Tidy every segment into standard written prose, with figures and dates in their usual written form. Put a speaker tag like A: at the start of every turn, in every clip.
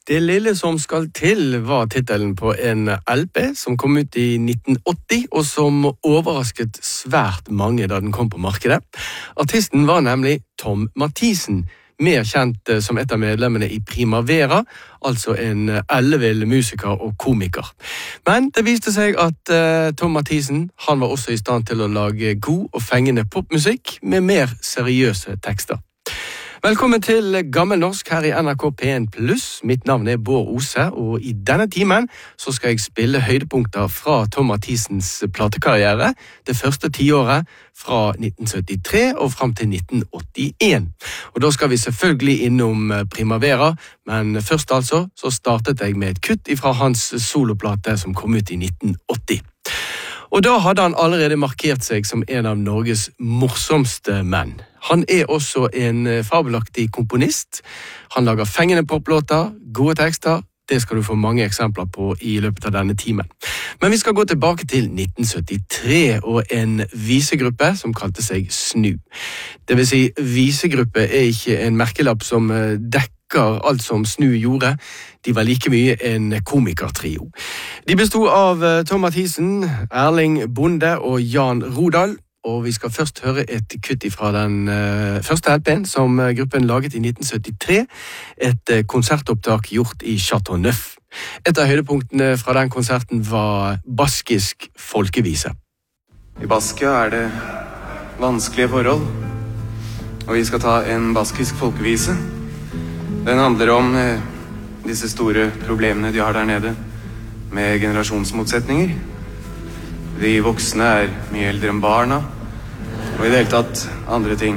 A: Det lille som skal til var titelen på en LP som kom ut i 1980, og som overrasket svært mange da den kom på markedet. Artisten var nemlig Tom Mathisen, mer kjent som et av medlemmene i Primavera, altså en ellevill musiker og komiker. Men det viste seg at Tom Mathisen, han var også i stand til å lage god og fengende popmusikk med mer seriøse tekster. Velkommen til Gammelnorsk her i NRK P1+. Mitt navn er Bård Ose, og i denne timen så skal jeg spille høydepunkter fra Tom Mathisens platekarriere, det første tiåret fra 1973 og frem til 1981. Og da skal vi selvfølgelig innom Primavera, men først altså så startet jeg med et kutt fra hans soloplate som kom ut i 1980. Og da hadde han allerede markert seg som en av Norges morsomste menn. Han er også en fabelaktig komponist. Han lager fengende poplåter, gode tekster. Det skal du få mange eksempler på i løpet av denne timen. Men vi skal gå tilbake til 1973 og en visegruppe som kalte seg Snu. Det vil si, visegruppe er ikke en merkelapp som dekker alt som Snu gjorde. De var like mye en komikertrio. De bestod av Tom Mathisen, Erling Bonde og Jan Rodal, og vi skal først høre et kutt fra den første LP'en som gruppen laget i 1973, et konsertopptak gjort i Chateau Neuf. Et av høydepunktene fra den konserten var baskisk folkevise.
B: I Baskia er det vanskelige forhold, og vi skal ta en baskisk folkevise. Den handler om disse store problemene de har der nede, med generasjonsmotsetninger. De voksne er mye eldre enn barna, og i det hele tatt andre ting.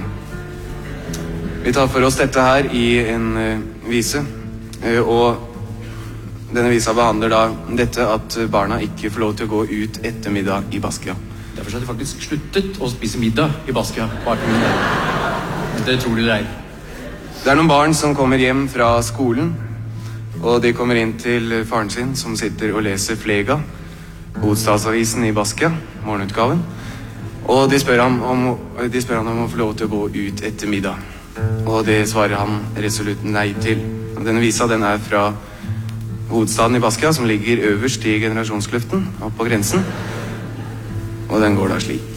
B: Vi tar for oss dette her i en vise, og denne visa behandler da dette at barna ikke får lov til å gå ut etter middag i Baskia.
C: Derfor har de faktisk sluttet å spise middag i Baskia. Det tror de er.
B: Det er noen barn som kommer hjem fra skolen, og de kommer inn til faren sin som sitter og leser Flega, hovedstadsavisen i Baskia, morgenutgaven, og de spør ham om å få lov til å gå ut etter middag. Og det svarer han resolutt nei til. Denne visa den er fra hovedstaden i Baskia, som ligger øverst i generasjonskløften, opp på grensen, og den går da slik.